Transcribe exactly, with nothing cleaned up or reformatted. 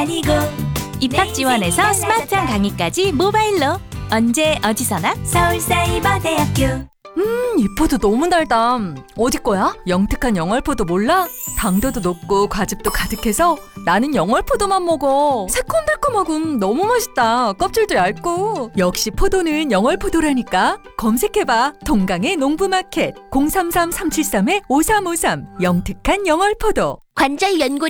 기다리고 입학 지원에서 스마트한 강의까지 모바일로 언제 어디서나 서울사이버대학교. 음, 이 포도 너무 달다. 어디 거야? 영특한 영월포도 몰라? 당도도 높고 과즙도 가득해서 나는 영월포도만 먹어. 새콤달콤하고 너무 맛있다. 껍질도 얇고. 역시 포도는 영월포도라니까. 검색해봐. 동강의 농부마켓 공삼삼 삼칠삼 오삼오삼 영특한 영월포도. 관절 연골